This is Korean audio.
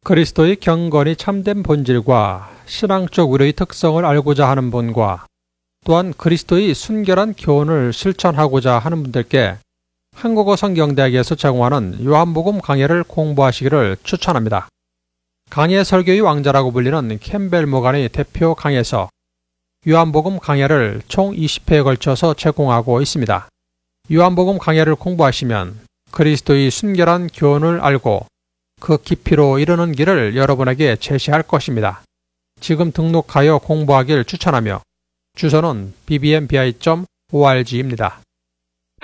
그리스도의 경건이 참된 본질과 신앙적 위로의 특성을 알고자 하는 분과 또한 그리스도의 순결한 교훈을 실천하고자 하는 분들께 한국어 성경대학에서 제공하는 요한복음 강해를 공부하시기를 추천합니다. 강해 설교의 왕자라고 불리는 캠벨 모간의 대표 강해서 요한복음 강해를 총 20회에 걸쳐서 제공하고 있습니다. 요한복음 강해를 공부하시면 그리스도의 순결한 교훈을 알고 그 깊이로 이르는 길을 여러분에게 제시할 것입니다. 지금 등록하여 공부하길 추천하며 주소는 bbmi.org입니다.